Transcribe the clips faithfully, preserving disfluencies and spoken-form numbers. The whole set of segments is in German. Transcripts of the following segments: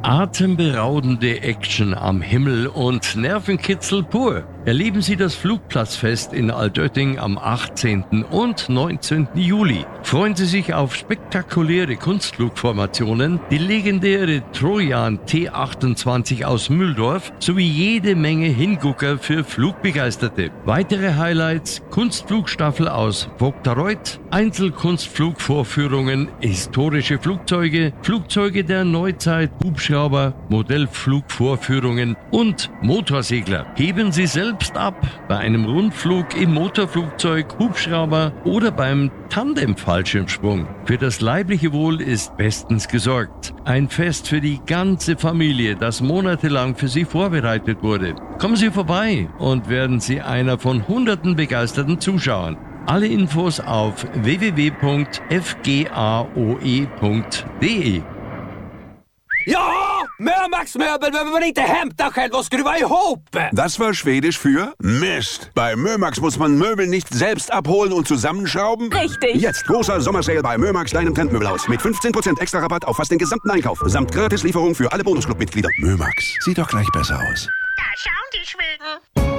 Atemberaubende Action am Himmel und Nervenkitzel pur. Erleben Sie das Flugplatzfest in Altötting am achtzehnten und neunzehnten Juli. Freuen Sie sich auf spektakuläre Kunstflugformationen, die legendäre Trojan T achtundzwanzig aus Mühldorf sowie jede Menge Hingucker für Flugbegeisterte. Weitere Highlights: Kunstflugstaffel aus Vogtareuth, Einzelkunstflugvorführungen, historische Flugzeuge, Flugzeuge der Neuzeit, Hubschrauber, Modellflugvorführungen und Motorsegler. Heben Sie selbst ab bei einem Rundflug im Motorflugzeug, Hubschrauber oder beim Tandem-Fallschirmsprung. Für das leibliche Wohl ist bestens gesorgt. Ein Fest für die ganze Familie, das monatelang für Sie vorbereitet wurde. Kommen Sie vorbei und werden Sie einer von hunderten begeisterten Zuschauern. Alle Infos auf w w w punkt f g a o e punkt d e. Ja, Mörmax Möbel behöver man inte hämta själv och skruva ihop. Das war Schwedisch für Mist. Bei Mörmax muss man Möbel nicht selbst abholen und zusammenschrauben. Richtig. Jetzt großer Sommersale bei Mörmax, deinem Trendmöbelhaus. Mit fünfzehn Prozent extra Rabatt auf fast den gesamten Einkauf. Samt Gratislieferung für alle Bonusclub-Mitglieder. Mörmax, sieht doch gleich besser aus. Da schauen die Schweden.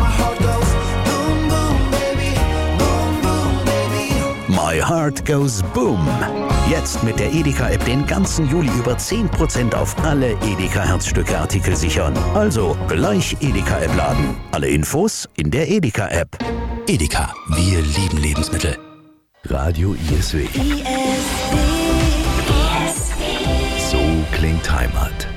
My Heart Goes Boom. Jetzt mit der Edeka-App den ganzen Juli über zehn Prozent auf alle Edeka-Herzstücke-Artikel sichern. Also gleich Edeka-App laden. Alle Infos in der Edeka-App. Edeka, wir lieben Lebensmittel. Radio I S W. I S W. So klingt Heimat.